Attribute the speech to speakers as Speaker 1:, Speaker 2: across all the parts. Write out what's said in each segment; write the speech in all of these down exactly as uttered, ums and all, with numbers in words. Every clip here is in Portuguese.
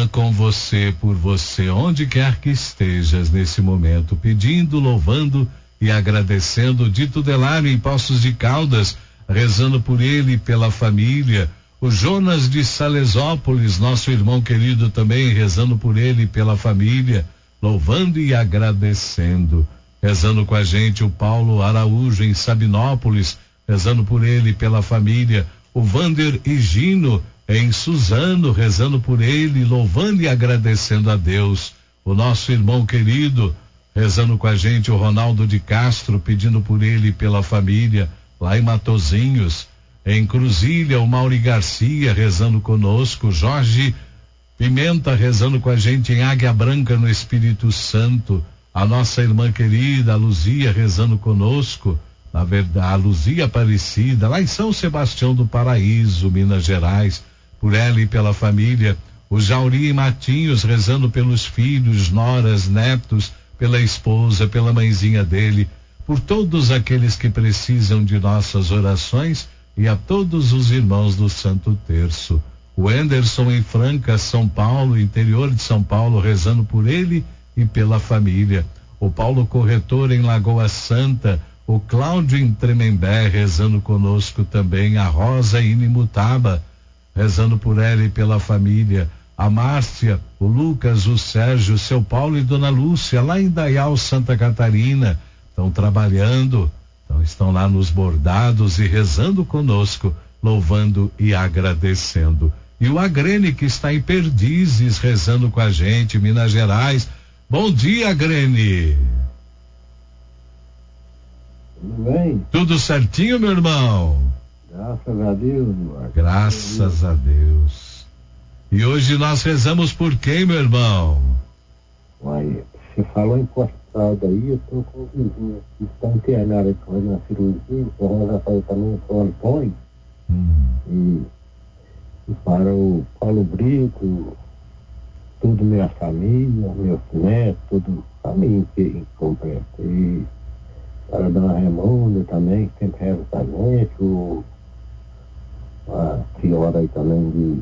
Speaker 1: com você, por você, onde quer que estejas nesse momento, pedindo, louvando e agradecendo o Dito Delário em Poços de Caldas, rezando por ele e pela família. O Jonas de Salesópolis, nosso irmão querido também, rezando por ele e pela família, louvando e agradecendo. Rezando com a gente o Paulo Araújo em Sabinópolis, rezando por ele e pela família. O Vander Higino em Suzano, rezando por ele, louvando e agradecendo a Deus. O nosso irmão querido, rezando com a gente, o Ronaldo de Castro, pedindo por ele e pela família, lá em Matozinhos. Em Cruzilha, o Mauri Garcia rezando conosco, Jorge Pimenta rezando com a gente em Águia Branca, no Espírito Santo. A nossa irmã querida, a Luzia, rezando conosco, na verdade, a Luzia Aparecida, lá em São Sebastião do Paraíso, Minas Gerais, por ela e pela família. O Jauri Matinhos rezando pelos filhos, noras, netos, pela esposa, pela mãezinha dele, por todos aqueles que precisam de nossas orações e a todos os irmãos do Santo Terço. O Anderson em Franca, São Paulo, interior de São Paulo, rezando por ele e pela família. O Paulo Corretor em Lagoa Santa, o Cláudio em Tremembé, rezando conosco também. A Rosa em Inimutaba, rezando por ela e pela família. A Márcia, o Lucas, o Sérgio, o seu Paulo e Dona Lúcia, lá em Dayal, Santa Catarina, estão trabalhando, então estão lá nos bordados e rezando conosco, louvando e agradecendo. E o Agrene, que está em Perdizes, rezando com a gente, Minas Gerais. Bom dia, Agrene.
Speaker 2: Tudo bem?
Speaker 1: Tudo certinho, meu irmão?
Speaker 2: Graças a Deus, Marcos.
Speaker 1: Graças a Deus. E hoje nós rezamos por quem, meu irmão?
Speaker 2: Uai, você falou em postado aí, eu tô com o vizinho que está internado com uma cirurgia, o Rafael também, o Antônio,
Speaker 1: Hum.
Speaker 2: e, e para o Paulo Brito, tudo minha família, meus netos, tudo família em completo. E para a Dona Raimunda também, que sempre reza pra gente, o, a senhora aí também de,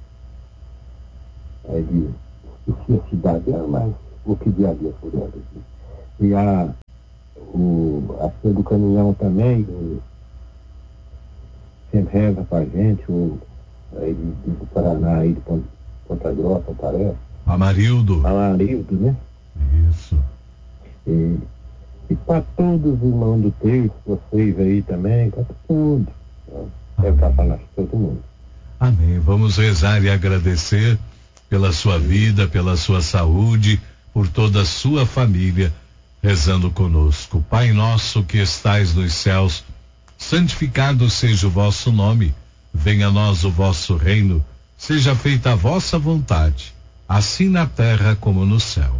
Speaker 2: é de, esqueci a cidade dela, mas vou pedir a Deus por ela aqui. E a, o, a filha do caminhão também, o, sempre reza pra gente, o, aí de, de, do Paraná, aí de Ponta, Ponta Grossa, parece.
Speaker 1: Amarildo.
Speaker 2: Amarildo, né?
Speaker 1: Isso.
Speaker 2: E, e para todos os irmãos do texto, vocês aí também, para tudo. É para falar para todo mundo.
Speaker 1: Amém. Vamos rezar e agradecer pela sua vida, pela sua saúde, por toda a sua família, rezando conosco. Pai nosso que estais nos céus, santificado seja o vosso nome, venha a nós o vosso reino, seja feita a vossa vontade, assim na terra como no céu.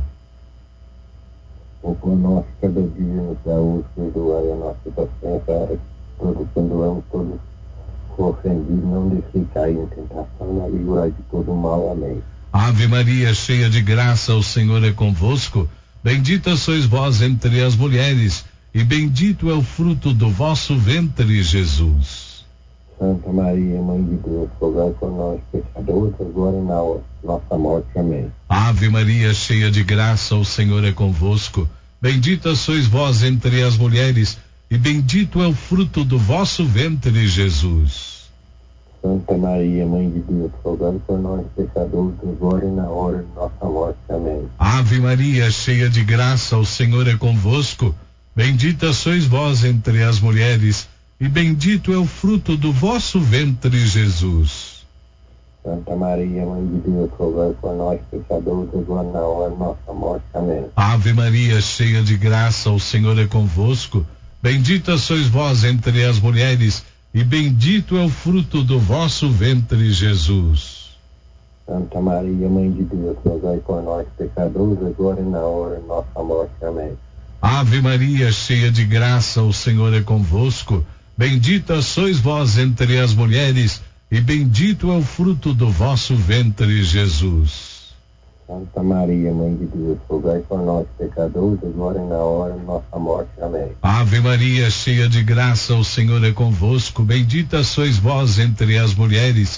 Speaker 2: O pão nosso cada dia nos dá hoje, perdoai a nossa ofensa, todos perdoamos, todos que ofendidos, não deixe cair em tentação, na livrai de todo mal. Amém.
Speaker 1: Ave Maria, cheia de graça, o Senhor é convosco, bendita sois vós entre as mulheres, e bendito é o fruto do vosso ventre, Jesus.
Speaker 2: Santa Maria, Mãe de Deus, rogai por nós, pecadores, agora e na hora de nossa morte. Amém.
Speaker 1: Ave Maria, cheia de graça, o Senhor é convosco, bendita sois vós entre as mulheres, e bendito é o fruto do vosso ventre, Jesus.
Speaker 2: Santa Maria, Mãe de Deus, rogai por nós, pecadores, agora e na hora de nossa morte. Amém.
Speaker 1: Ave Maria, cheia de graça, o Senhor é convosco, bendita sois vós entre as mulheres, e bendito é o fruto do vosso ventre, Jesus.
Speaker 2: Santa Maria, Mãe de Deus, rogai por nós, pecadores, agora e na hora de nossa morte. Amém.
Speaker 1: Ave Maria, cheia de graça, o Senhor é convosco, bendita sois vós entre as mulheres, e bendito é o fruto do vosso ventre, Jesus.
Speaker 2: Santa Maria, Mãe de Deus, rogai por nós, pecadores, agora e na hora de nossa morte. Amém.
Speaker 1: Ave Maria, cheia de graça, o Senhor é convosco, bendita sois vós entre as mulheres, e bendito é o fruto do vosso ventre, Jesus.
Speaker 2: Santa Maria, Mãe de Deus, rogai por nós, pecadores, agora e na hora de nossa morte. Amém.
Speaker 1: Ave Maria, cheia de graça, o Senhor é convosco, bendita sois vós entre as mulheres,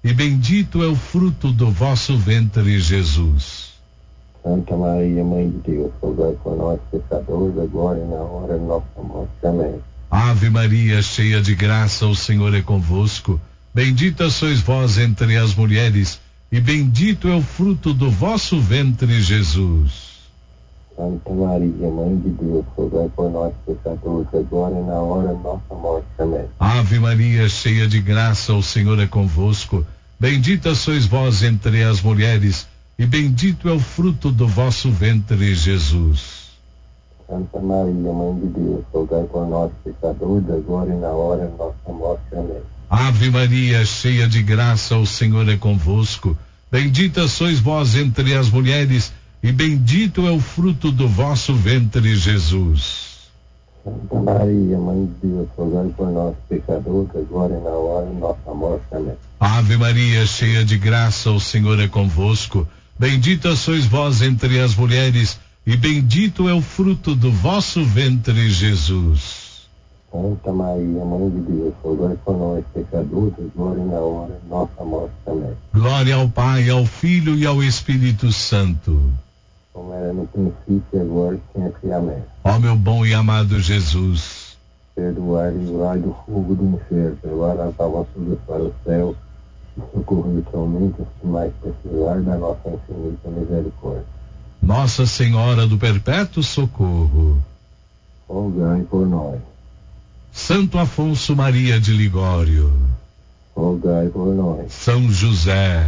Speaker 1: e bendito é o fruto do vosso ventre, Jesus.
Speaker 2: Santa Maria, Mãe de Deus, rogai por nós, pecadores, agora e na hora de nossa morte. Amém.
Speaker 1: Ave Maria, cheia de graça, o Senhor é convosco. Bendita sois vós entre as mulheres, e bendito é o fruto do vosso ventre, Jesus.
Speaker 2: Santa Maria, Mãe de Deus, rogai por nós, pecadores, agora e na hora de nossa morte. Amém.
Speaker 1: Ave Maria, cheia de graça, o Senhor é convosco. Bendita sois vós entre as mulheres, e bendito é o fruto do vosso ventre, Jesus.
Speaker 2: Santa Maria, Mãe de Deus, rogai por nós, pecadores, agora e na hora de nossa morte. Amém.
Speaker 1: Ave Maria, cheia de graça, o Senhor é convosco. Bendita sois vós entre as mulheres, e bendito é o fruto do vosso ventre, Jesus.
Speaker 2: Santa Maria, Mãe de Deus, rogai por nós, pecadores, agora e na hora de nossa morte. Amém.
Speaker 1: Ave Maria, cheia de graça, o Senhor é convosco. Bendita sois vós entre as mulheres, e bendito é o fruto do vosso ventre, Jesus.
Speaker 2: Santa Maria, Mãe de Deus, rogai por nós, pecadores, agora e na hora de nossa morte. Amém.
Speaker 1: Glória ao Pai, ao Filho e ao Espírito Santo.
Speaker 2: Como era no princípio, agora e sempre. Amém.
Speaker 1: Ó meu bom e amado Jesus,
Speaker 2: perdoai e livrai do fogo do inferno, levar as almas todas para o céu e socorrer somente os que mais precisar da nossa infinita misericórdia.
Speaker 1: Nossa Senhora do Perpétuo Socorro,
Speaker 2: rogai por nós.
Speaker 1: Santo Afonso Maria de Ligório,
Speaker 2: rogai por nós.
Speaker 1: São José,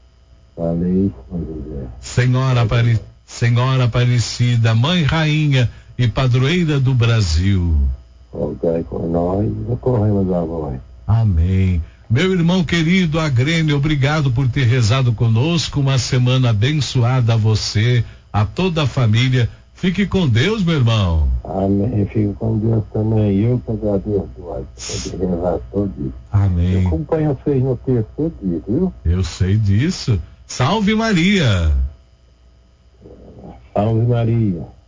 Speaker 2: valei São José.
Speaker 1: Senhora, Apari... Senhora Aparecida, Mãe Rainha e Padroeira do Brasil,
Speaker 2: rogai por nós e socorremos a vós.
Speaker 1: Amém. Meu irmão querido Agrênio, obrigado por ter rezado conosco. Uma semana abençoada a você, a toda a família. Fique com Deus, meu irmão.
Speaker 2: Amém. Fique com Deus também. Eu que agradeço, Eduardo, por poder rezar todo dia.
Speaker 1: Amém.
Speaker 2: Eu acompanho vocês no texto todo dia, viu?
Speaker 1: Eu sei disso. Salve Maria.
Speaker 2: Salve Maria.